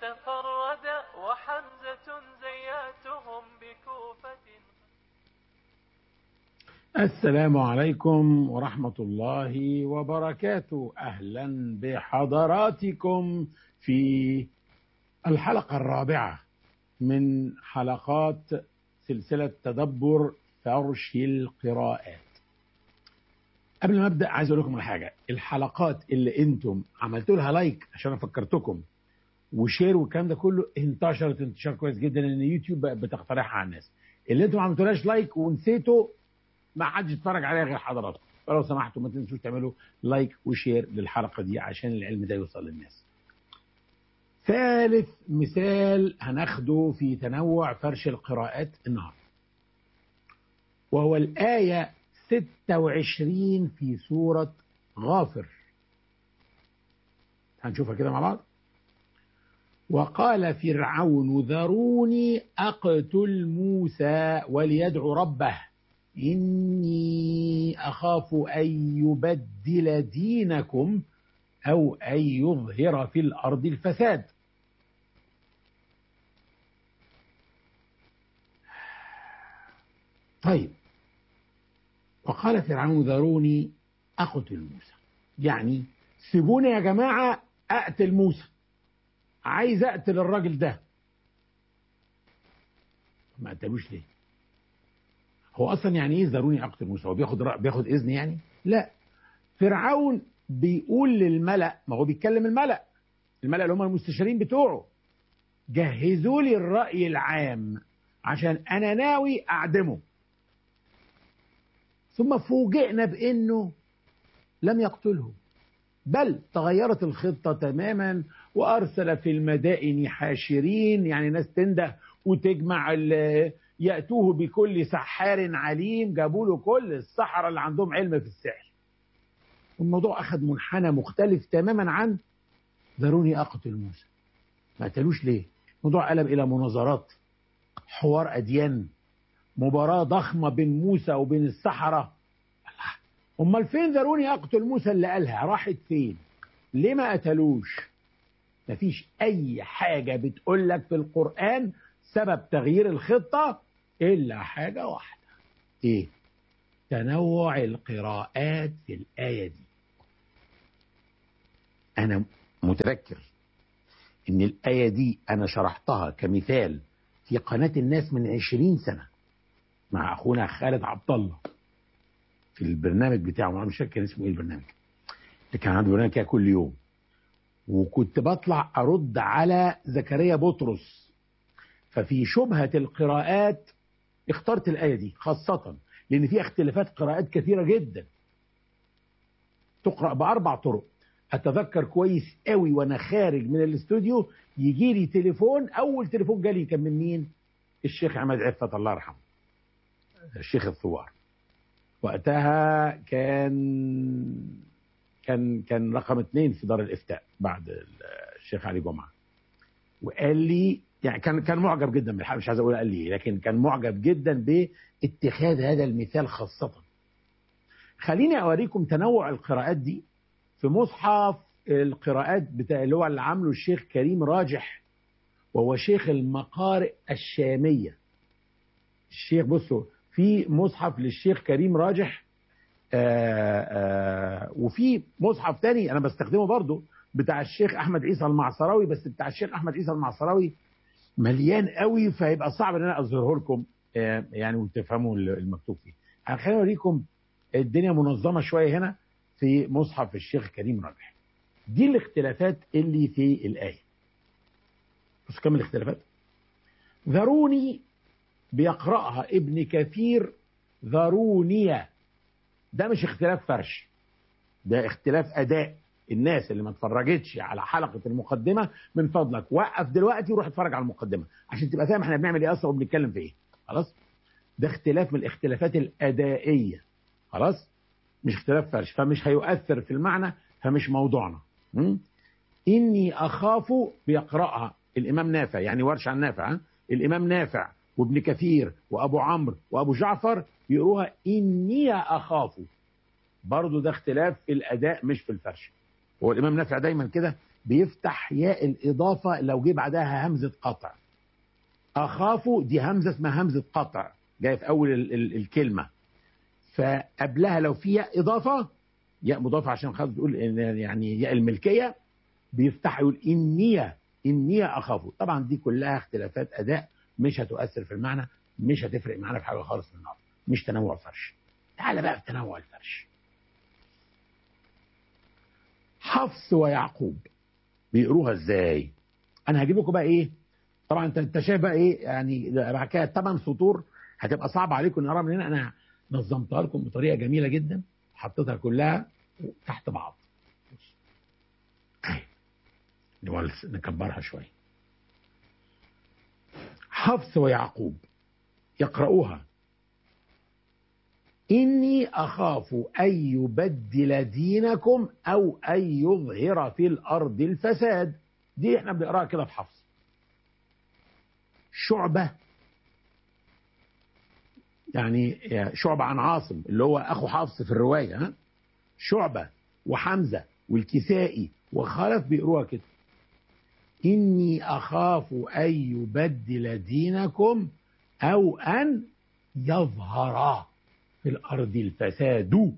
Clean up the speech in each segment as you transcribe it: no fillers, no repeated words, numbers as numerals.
تفرد وحمزة زياتهم بكوفة. السلام عليكم ورحمة الله وبركاته. أهلا بحضراتكم في الحلقة الرابعة من حلقات سلسلة تدبر فرش القراءات. قبل ما أبدأ عايز أقول لكم على حاجة. الحلقات اللي أنتم عملتوا لها لايك عشان أفكرتكم وشير والكلام ده كله انتشرت انتشار كويس جدا، لأن يوتيوب بقى بتقترحها على الناس. اللي أنتم ما عملتولهاش لايك ونسيتوا ما حدش يتفرج عليها غير حضراتكم، فلو سمحتوا ما تنسوش تعملوا لايك وشير للحلقة دي عشان العلم ده يوصل للناس. ثالث مثال هناخده في تنوع فرش القراءات النهارده، وهو الآية 26 في سورة غافر. هنشوفها كده مع بعض. وقال فرعون ذروني أقتل موسى وليدعو ربه إني أخاف أن يبدل دينكم أو أن يظهر في الأرض الفساد. طيب، وقال فرعون ذروني أقتل موسى، يعني سيبوني يا جماعة أقتل موسى، عايز أقتل الراجل ده. ما قتلوش ليه؟ هو أصلا يعني إيه ذروني أقتل موسى؟ هو بياخد إذن يعني؟ لا، فرعون بيقول للملأ، ما هو بيتكلم الملأ اللي هم المستشارين بتوعه، جهزوا لي الرأي العام عشان أنا ناوي أعدمه. ثم فوجئنا بأنه لم يقتله، بل تغيرت الخطة تماما، وأرسل في المدائن حاشرين، يعني ناس تنده وتجمع يأتوه بكل سحار عليم، جابوا له كل السحرة اللي عندهم علم في السحر. والموضوع أخذ منحنى مختلف تماما عن ذروني أقتل موسى. ما قتلوش ليه؟ الموضوع قلب إلى مناظرات، حوار أديان، مباراة ضخمة بين موسى وبين السحرة. أمال فين ذروني أقتل موسى اللي قالها؟ راحت فين؟ ليه ما قتلوش؟ مفيش أي حاجة بتقول لك في القرآن سبب تغيير الخطة إلا حاجة واحدة. إيه؟ تنوع القراءات في الآية دي. أنا متذكر إن الآية دي أنا شرحتها كمثال في قناة الناس من 20 سنة مع أخونا خالد عبد الله في البرنامج بتاعه، أنا مش فاكر اسمه إيه البرنامج اللي كان عنده برنامج كده كل يوم، وكنت بطلع أرد على زكريا بطرس. ففي شبهة القراءات اخترت الآية دي خاصة لأن فيها اختلافات قراءات كثيرة جدا، تقرأ بأربع طرق. أتذكر كويس قوي وأنا خارج من الاستوديو يجي لي تليفون، أول تليفون جالي كان من مين؟ الشيخ عماد عفت الله يرحمه، الشيخ الثوار. وقتها كان رقم 2 في دار الإفتاء بعد الشيخ علي جمعة. وقال لي يعني كان معجب جدا بالحق، مش عايز اقول قال لي، لكن كان معجب جدا باتخاذ هذا المثال خاصة. خليني اوريكم تنوع القراءات دي في مصحف القراءات بتاع اللي هو اللي عامله الشيخ كريم راجح، وهو شيخ المقارئ الشامية. الشيخ بصوا في مصحف للشيخ كريم راجح، وفي مصحف تاني انا بستخدمه برضو بتاع الشيخ احمد عيسى المعصراوي، بس بتاع الشيخ احمد عيسى المعصراوي مليان قوي فهيبقى صعب ان انا اظهره لكم يعني وتفهموا المكتوب فيه. خليني اوريكم الدنيا منظمه شويه هنا في مصحف الشيخ كريم راجح. دي الاختلافات اللي في الايه. بصوا كم الاختلافات. ذروني بيقراها ابن كثير ذرونية، ده مش اختلاف فرش، ده اختلاف اداء. الناس اللي ما اتفرجتش على حلقة المقدمة من فضلك وقف دلوقتي وروح اتفرج على المقدمة عشان تبقى فاهم احنا بنعمل ايه اصلا وبنتكلم في ايه. خلاص، ده اختلاف من الاختلافات الادائية، خلاص، مش اختلاف فرش، فمش هيؤثر في المعنى، فمش موضوعنا. اني اخاف بيقرأها الامام نافع، يعني ورش عن نافع، الامام نافع وابن كثير وابو عمرو وابو جعفر بيقروها اني اخاف. برضو ده اختلاف في الاداء مش في الفرش. هو الامام نافع دايما كده بيفتح ياء الإضافة لو جه بعدها همزة قطع. أخاف دي همزة اسمها همزة قطع جاية في أول الكلمة، فقبلها لو في ياء إضافة، ياء مضافة عشان خاطر تقول يعني ياء الملكية، بيفتح يقول إني أخاف. طبعا دي كلها اختلافات أداء مش هتؤثر في المعنى، مش هتفرق معانا في حاجة خالص النهارده، مش تنوع فرش. تعال بقى في تنوع الفرش. حفص ويعقوب بيقروها ازاي؟ انا هجيب لكم بقى ايه، طبعا انت شايف بقى ايه يعني بعد كده 8 سطور هتبقى صعبه عليكم نقراها من هنا. انا نظمتها لكم بطريقه جميله جدا، حطيتها كلها تحت بعض. نكبرها شويه. حفص ويعقوب يقرؤوها إني أخاف أن يبدل دينكم أو أن يظهر في الأرض الفساد. دي احنا بنقراها كده في حفص. شعبة يعني شعبة عن عاصم اللي هو أخو حفص في الرواية، ها؟ شعبة وحمزة والكسائي وخلف بيقروها كده إني أخاف أن يبدل دينكم أو أن يظهر في الأرض الفساد.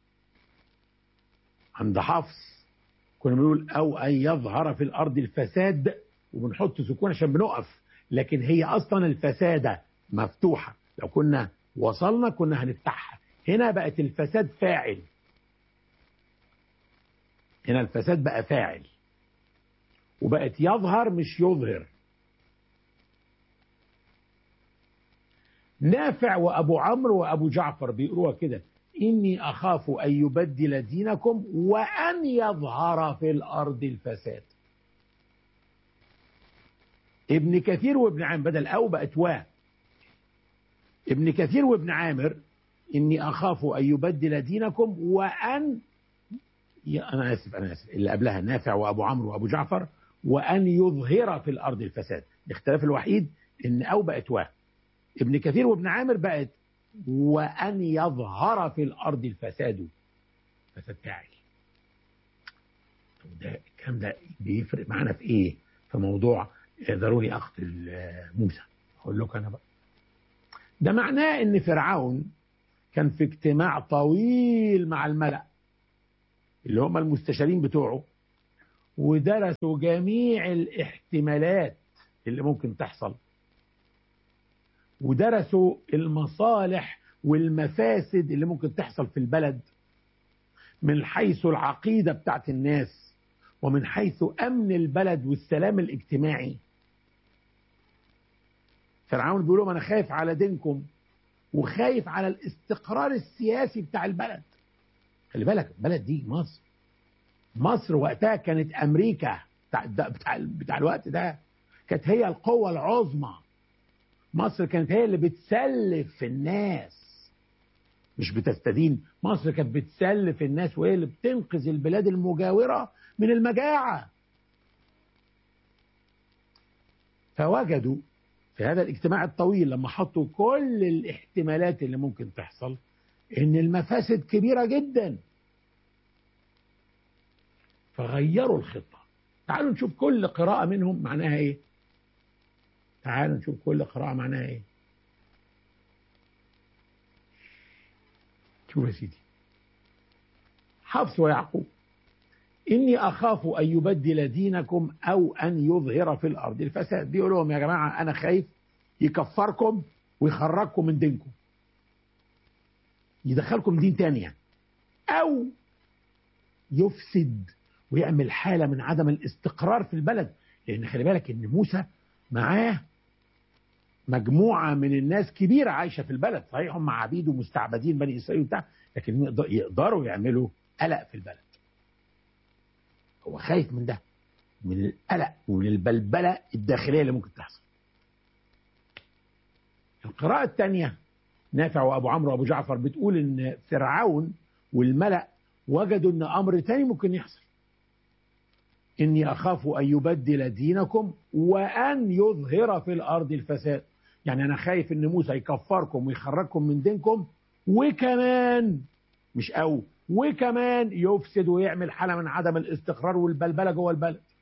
عند حفص كنا بنقول أو أن يظهر في الأرض الفساد وبنحط سكون عشان بنقف، لكن هي أصلا الفسادة مفتوحة، لو كنا وصلنا كنا هنفتحها. هنا بقت الفساد فاعل، هنا الفساد بقى فاعل وبقت يظهر مش يظهر. نافع وأبو عمرو وأبو جعفر بيقروها كده إني أخاف أن يبدل دينكم وأن يظهر في الأرض الفساد. ابن كثير وابن عامر بدل أو بقت وا. ابن كثير وابن عامر إني أخاف أن يبدل دينكم وأن أنا آسف اللي قبلها نافع وأبو عمرو وأبو جعفر وأن يظهر في الأرض الفساد. الاختلاف الوحيد إن أو بقت وا. ابن كثير وابن عامر بقت وأن يظهر في الأرض الفساد. فساد فاعل. ده الكلام ده بيفرق معانا في إيه؟ في موضوع ضروري أقتل موسى. أقول لكم أنا بقى ده معناه إن فرعون كان في اجتماع طويل مع الملأ اللي هم المستشارين بتوعه، ودرسوا جميع الاحتمالات اللي ممكن تحصل، ودرسوا المصالح والمفاسد اللي ممكن تحصل في البلد من حيث العقيدة بتاعت الناس ومن حيث أمن البلد والسلام الاجتماعي. فرعون بيقول لهم أنا خايف على دينكم وخايف على الاستقرار السياسي بتاع البلد. خلي بالك البلد دي مصر. مصر وقتها كانت أمريكا بتاع الوقت ده، كانت هي القوة العظمى. مصر كانت هي اللي بتسلف الناس مش بتستدين. مصر كانت بتسلف الناس وهي اللي بتنقذ البلاد المجاورة من المجاعة. فوجدوا في هذا الاجتماع الطويل لما حطوا كل الاحتمالات اللي ممكن تحصل ان المفاسد كبيرة جدا، فغيروا الخطة. تعالوا نشوف كل قراءة منهم معناها ايه. تعالوا نشوف كل قراءة معناها ايه. شوف يا سيدي. حفص ويعقوب إني أخاف أن يبدل دينكم أو أن يظهر في الأرض الفساد. بيقول لهم يا جماعة أنا خايف يكفركم ويخرجكم من دينكم، يدخلكم دين تانية، أو يفسد ويعمل حالة من عدم الاستقرار في البلد. لأن خلي بالك إن موسى معاه مجموعة من الناس كبيرة عايشة في البلد، صحيح هم عبيد ومستعبدين بني إسرائيل وبتاع، لكن يقدروا يعملوا قلق في البلد. هو خايف من ده، من القلق ومن البلبلة الداخلية اللي ممكن تحصل. القراءة الثانية نافع وأبو عمرو وأبو جعفر بتقول إن فرعون والملأ وجدوا إن أمر تاني ممكن يحصل. إني أخاف أن يبدل دينكم وأن يظهر في الأرض الفساد. يعني أنا خايف إن موسى يكفركم ويخرجكم من دينكم، وكمان مش وكمان يفسد ويعمل حالة من عدم الاستقرار والبلبلة جوه البلد.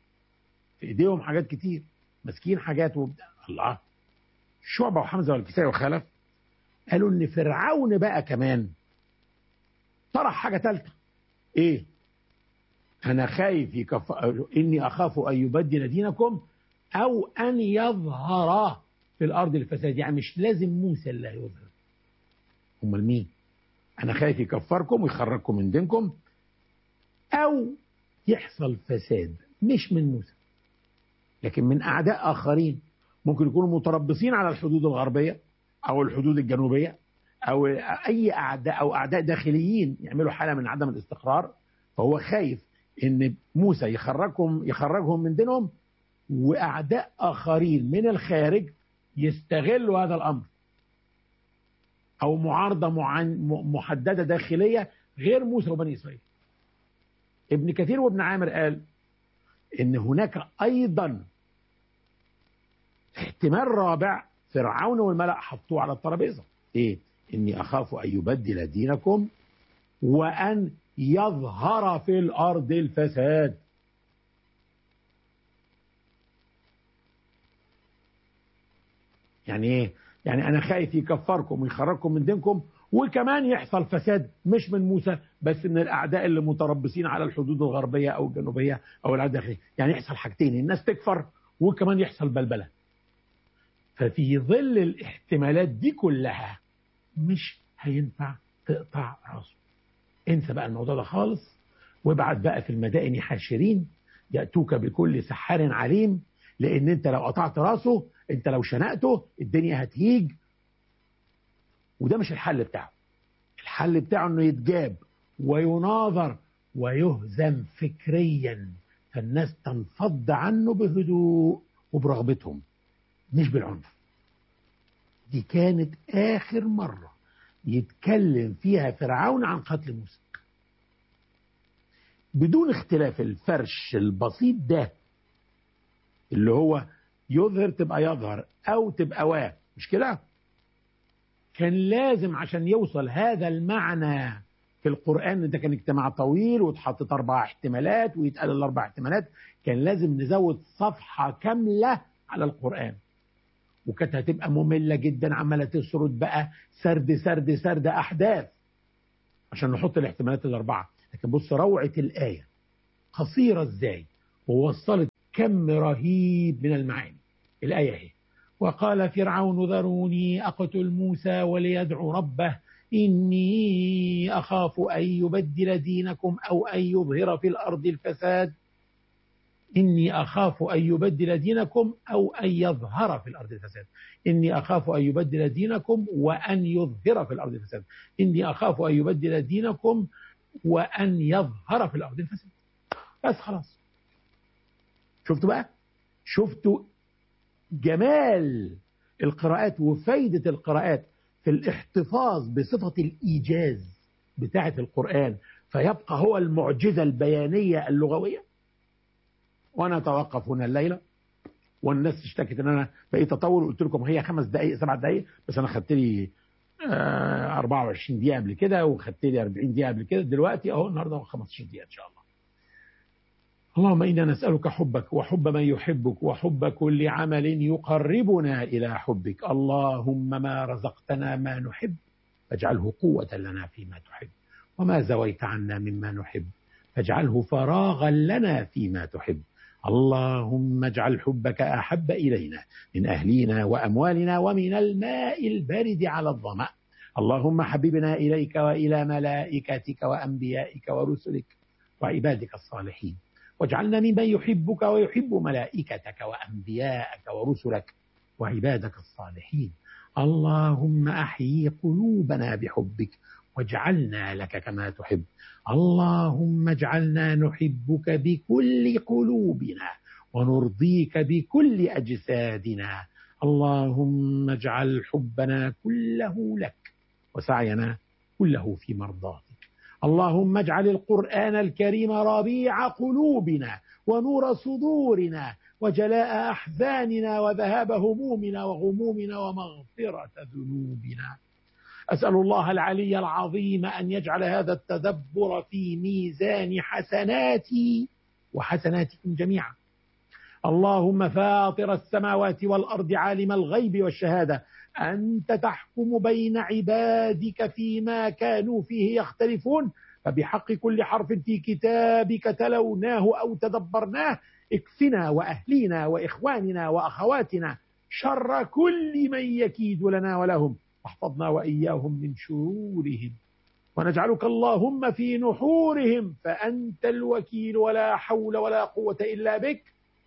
في ايديهم حاجات كتير، ماسكين حاجات الله. شعبة وحمزة والكسائي وخلف قالوا ان فرعون بقى كمان طرح حاجة ثالثة. ايه؟ انا خايف اني اخاف ان يبدل دينكم او ان يظهر في الارض الفساد. يعني مش لازم موسى اللي هيظهر، امال مين؟ انا خايف يكفركم ويخرجكم من دينكم او يحصل فساد، مش من موسى لكن من اعداء اخرين ممكن يكونوا متربصين على الحدود الغربية او الحدود الجنوبية، او اي اعداء او اعداء داخليين يعملوا حالة من عدم الاستقرار. فهو خايف ان موسى يخرجهم من دينهم واعداء اخرين من الخارج يستغلوا هذا الامر، او معارضة محددة داخلية غير موسى وبني اسرائيل. ابن كثير وابن عامر قال ان هناك ايضا احتمال رابع فرعون والملأ حطوه على الترابيزة. ايه؟ اني اخاف ان يبدل دينكم وان يظهر في الارض الفساد. يعني ايه؟ يعني انا خايف يكفركم ويخرجكم من دينكم وكمان يحصل فساد، مش من موسى بس من الاعداء اللي متربصين على الحدود الغربية او الجنوبية او الاعداء الداخلية. يعني يحصل حاجتين، الناس تكفر وكمان يحصل بلبلة. ففي ظل الاحتمالات دي كلها مش هينفع تقطع راسه. انسى بقى الموضوع ده خالص، وابعت بقى في المدائن حاشرين يأتوك بكل سحار عليم، لان انت لو قطعت راسه، انت لو شنقته الدنيا هتهيج. وده مش الحل بتاعه. الحل بتاعه انه يتجاب ويناظر ويهزم فكريا، فالناس تنفض عنه بهدوء وبرغبتهم مش بالعنف. دي كانت آخر مرة يتكلم فيها فرعون عن قتل موسى. بدون اختلاف الفرش البسيط ده اللي هو يظهر تبقى يظهر أو تبقى مش كده؟ كان لازم عشان يوصل هذا المعنى في القرآن، ده كان اجتماع طويل واتحطت 4 احتمالات ويتقال ال4 احتمالات، كان لازم نزود صفحة كاملة على القرآن، وكانت هتبقى مملة جدا عمالة تسرد بقى سرد أحداث عشان نحط الاحتمالات ال4. لكن بص روعة الآية قصيرة ازاي ووصلت كم رهيب من المعاني. الآية هي: وقال فرعون ذروني أقتل موسى وليدعو ربه إني أخاف أن يبدل دينكم أو أن يظهر في الأرض الفساد. إني أخاف أن يبدل دينكم أو أن يظهر في الأرض الفساد. إني أخاف أن يبدل دينكم وأن يظهر في الأرض الفساد. إني أخاف أن يبدل دينكم وأن يظهر في الأرض الفساد. بس خلاص. شفتوا بقى؟ شفتوا جمال القراءات وفايدة القراءات في الاحتفاظ بصفة الإيجاز بتاعة القرآن، فيبقى هو المعجزة البيانية اللغوية. وأنا أتوقف هنا الليلة، والناس اشتكت ان انا بقيت اطول، قلت لكم هي 5 دقائق 7 دقائق، بس انا خدت لي 24 دقيقة قبل كده، وخدت لي 40 دقيقة قبل كده، دلوقتي اهو النهارده 15 دقيقة ان شاء الله. اللهم إنا نسألك حبك وحب من يحبك وحب كل عمل يقربنا إلى حبك. اللهم ما رزقتنا ما نحب فاجعله قوة لنا فيما تحب، وما زويت عنا مما نحب فاجعله فراغا لنا فيما تحب. اللهم اجعل حبك أحب إلينا من أهلنا وأموالنا ومن الماء البارد على الظمأ. اللهم حببنا إليك وإلى ملائكتك وأنبيائك ورسلك وعبادك الصالحين، واجعلنا ممن يحبك ويحب ملائكتك وأنبياءك ورسلك وعبادك الصالحين. اللهم أحيي قلوبنا بحبك واجعلنا لك كما تحب. اللهم اجعلنا نحبك بكل قلوبنا ونرضيك بكل أجسادنا. اللهم اجعل حبنا كله لك وسعينا كله في مرضاتك. اللهم اجعل القرآن الكريم ربيع قلوبنا ونور صدورنا وجلاء أحزاننا وذهاب همومنا وغمومنا ومغفرة ذنوبنا. أسأل الله العلي العظيم أن يجعل هذا التدبر في ميزان حسناتي وحسناتكم جميعا، اللهم فاطر السماوات والأرض عالم الغيب والشهادة، أنت تحكم بين عبادك فيما كانوا فيه يختلفون، فبحق كل حرف في كتابك تلوناه أو تدبرناه اكفنا وأهلينا وإخواننا وأخواتنا شر كل من يكيد لنا ولهم، واحفظنا وإياهم من شرورهم، ونجعلك اللهم في نحورهم، فأنت الوكيل ولا حول ولا قوة إلا بك.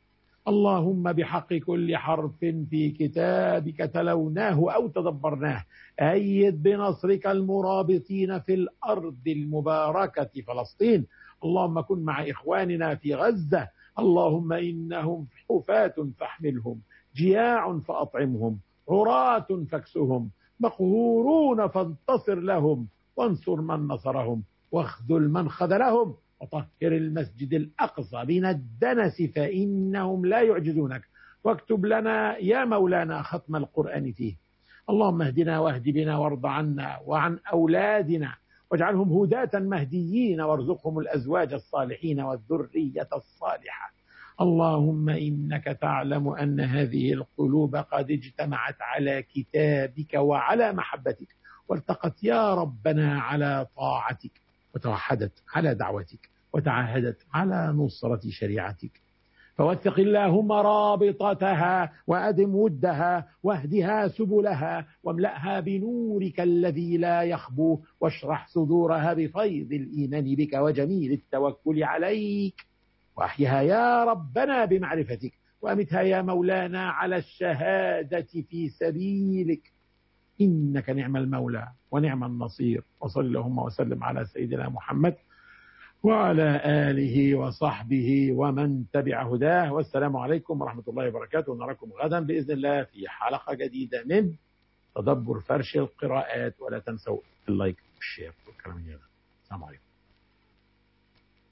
اللهم بحق كل حرف في كتابك تلوناه أو تدبرناه أيد بنصرك المرابطين في الأرض المباركة فلسطين. اللهم كن مع إخواننا في غزة، اللهم إنهم حفاة فاحملهم، جياع فأطعمهم، عراة فاكسهم، مقهورون فانتصر لهم، وانصر من نصرهم، واخذل من خذلهم، وطهر المسجد الأقصى من الدنس فإنهم لا يعجزونك، واكتب لنا يا مولانا ختم القرآن فيه. اللهم اهدنا واهد بنا وارض عنا وعن أولادنا، واجعلهم هداة مهديين، وارزقهم الأزواج الصالحين والذرية الصالحة. اللهم إنك تعلم أن هذه القلوب قد اجتمعت على كتابك وعلى محبتك، والتقت يا ربنا على طاعتك، وتوحدت على دعوتك، وتعاهدت على نصرة شريعتك، فوثق اللهم رابطتها، وأدم ودها، واهدها سبلها، واملأها بنورك الذي لا يخبو، واشرح صدورها بفيض الإيمان بك وجميل التوكل عليك، وأحيها يا ربنا بمعرفتك، وأمتها يا مولانا على الشهادة في سبيلك، إنك نعم المولى ونعم النصير. وصل اللهم وسلم على سيدنا محمد وعلى آله وصحبه ومن تبع هداه، والسلام عليكم ورحمة الله وبركاته. ونراكم غدا بإذن الله في حلقة جديدة من تدبر فرش القراءات، ولا تنسوا اللايك والشير والكلام ده. السلام عليكم.